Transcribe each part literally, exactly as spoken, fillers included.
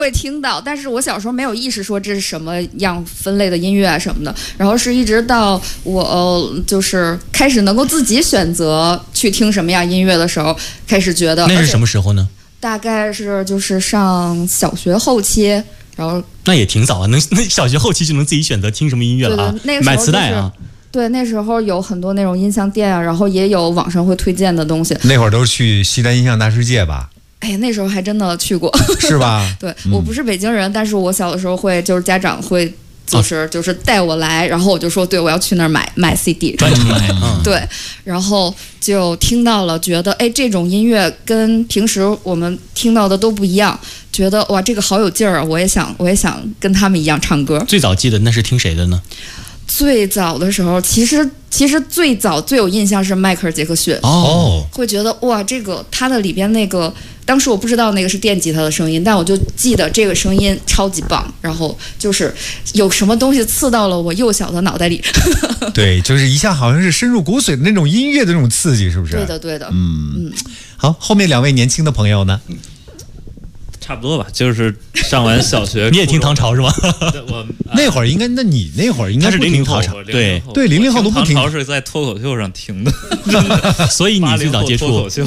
会听到，但是我小时候没有意识说这是什么样分类的音乐啊什么的，然后是一直到我、呃、就是开始能够自己选择去听什么样音乐的时候，开始觉得那是什么时候呢？ 大概是就是上小学后期，然后那也挺早啊，能那小学后期就能自己选择听什么音乐了啊？ 对对那个时候、就是、 买磁带啊。 对，那时候有很多那种音像店啊，然后也有网上会推荐的东西。 那会儿都是去西单音像大世界吧？ 哎，那时候还真的去过， 是吧？ 对、嗯、我不是北京人，但是我小的时候会，就是家长会，就是、啊、就是带我来，然后我就说，对，我要去那儿买买 C D， 专程买，嗯、 对，然后就听到了，觉得哎，这种音乐跟平时我们听到的都不一样，觉得哇，这个好有劲儿啊！我也想，我也想跟他们一样唱歌。 最早记得那是听谁的呢？ 最早的时候，其实其实最早最有印象是迈克尔·杰克逊哦， 会觉得哇，这个他的里边那个，当时我不知道那个是电吉他的声音，但我就记得这个声音超级棒，然后就是有什么东西刺到了我幼小的脑袋里。 对，就是一下好像是深入骨髓的那种音乐的那种刺激，是不是？ 对的，对的。 嗯嗯，好，后面两位年轻的朋友呢？ 差不多吧，就是上完小学， 你也听唐朝是吗？ 我那会儿应该，那你那会儿应该是零零后，对对，零零后都不听。 唐朝是在脱口秀上听的， 所以你最早接触脱口秀。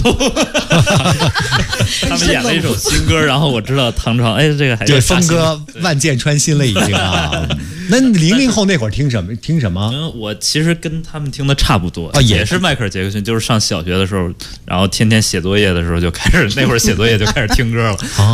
他们演了一首新歌，然后我知道唐朝，哎，这个还对峰哥万箭穿心了已经啊。那零零后那会儿听什么？听什么？ 嗯，我其实跟他们听的差不多啊， 也是迈克尔·杰克逊，就是上小学的时候，然后天天写作业的时候就开始，那会儿写作业就开始听歌了。